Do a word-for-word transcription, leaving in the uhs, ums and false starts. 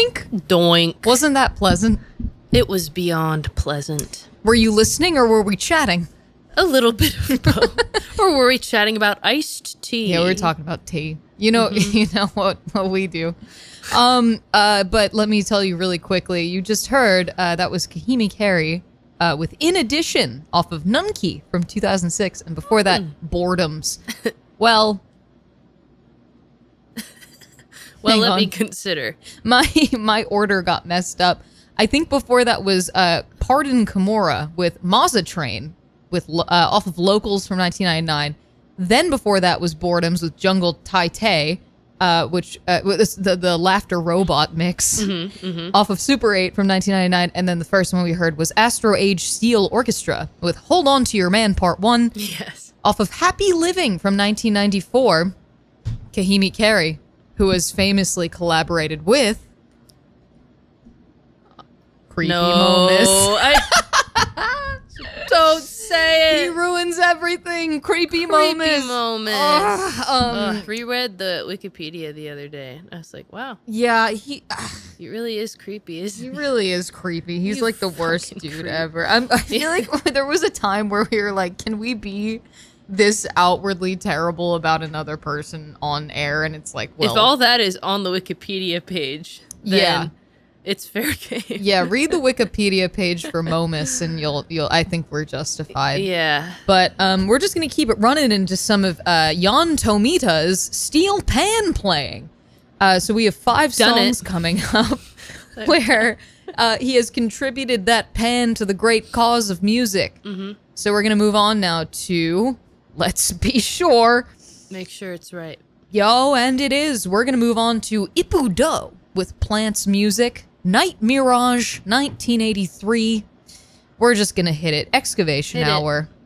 Doink. Doink. Wasn't that pleasant? It was beyond pleasant. Were you listening or were we chatting? A little bit of both. Or were we chatting about iced tea? Yeah, we were talking about tea. You know, mm-hmm. you know what, what we do. Um, uh, but let me tell you really quickly. You just heard uh, that was Kahimi Carey uh, with In Addition off of Nunkey from two thousand six. And before that, mm. Boredoms. Well... Well, let on. me consider. My my order got messed up. I think before that was uh, Pardon Kimura with Mazza Train with uh, off of Locals from nineteen ninety-nine. Then before that was Boredoms with Jungle Tai Tai, uh, which uh, this, the the laughter robot mix mm-hmm, mm-hmm. off of Super eight from nineteen ninety-nine. And then the first one we heard was Astro Age Steel Orchestra with Hold On to Your Man Part One. Yes. Off of Happy Living from nineteen ninety-four. Kahimi Carey, who has famously collaborated with Creepy no, Momus. I don't say it. He ruins everything. Creepy, Creepy Momus. Momus. Oh, um, uh, reread the Wikipedia the other day. I was like, wow. Yeah, he uh, he really is creepy, isn't he? he? really is creepy. He's You like the worst dude creep. ever. I'm, I feel like there was a time where we were like, can we be this outwardly terrible about another person on air? And it's like, well, if all that is on the Wikipedia page, then yeah, it's fair game. yeah. Read the Wikipedia page for Momus, and you'll you'll. I think we're justified. Yeah. But um, we're just gonna keep it running into some of uh, Jan Tomita's steel pan playing. Uh, so we have five Done songs it. coming up where uh, he has contributed that pan to the great cause of music. Mm-hmm. So we're gonna move on now to. Let's be sure. Make sure it's right. Yo, and it is. We're going to move on to Ippudo with Plants Music. Night Mirage, nineteen eighty-three. We're just going to hit it. Excavation Hit it. Hour